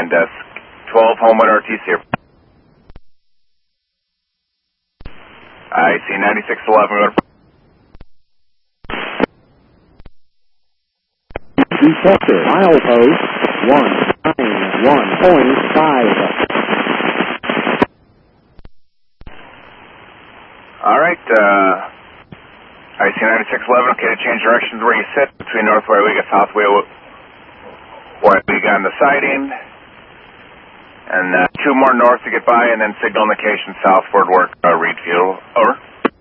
command desk. 12 Homewood RTC. I see 9611. Detector, milepost 191.5. Alright, I see 9611. Okay, to change directions where you sit between North Waiwega, South Waiwega on the siding. And 2 more north to get by, and then signal indication southward work, Reed Fuel. Over.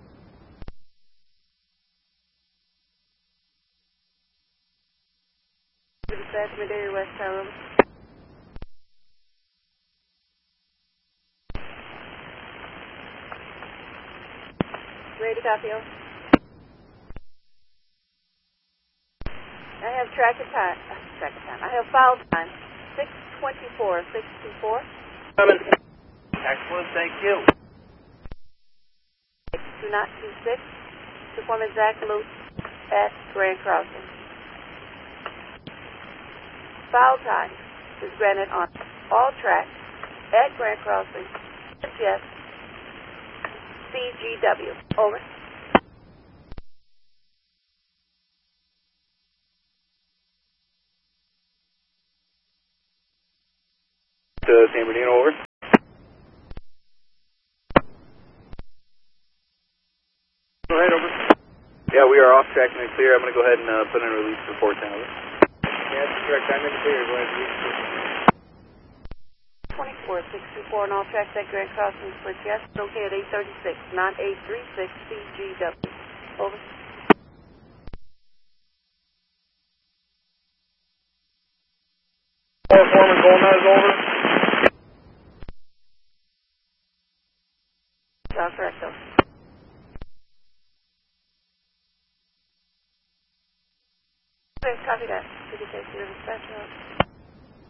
Dispatch, Madera West Tower. Ready to copy, over. I have track and time. I have file time. 624, 624. Coming. Excellent, thank you. 2926. Perform exact loop at Grand Crossing. File time is granted on all tracks at Grand Crossing. Yes. CGW. Over. San Bernardino, over. Go ahead, over. Yeah, we are off track and clear. I'm going to go ahead and put in a release for Fort Town, over. Yeah, that's correct. I'm in clear. Go ahead and release. 24624 on all tracks at Grand Crossing. Split yes. Okay at 836. 9836 CGW. Over. Foreman Gomez, over. All correct, over. Copy that. Did you take your dispatch out?